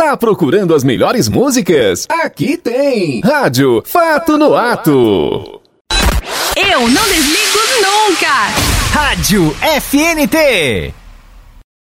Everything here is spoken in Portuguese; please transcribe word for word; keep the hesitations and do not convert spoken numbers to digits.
Tá procurando as melhores músicas? Aqui tem Rádio Fato no Ato. Eu não desligo nunca. Rádio F N T.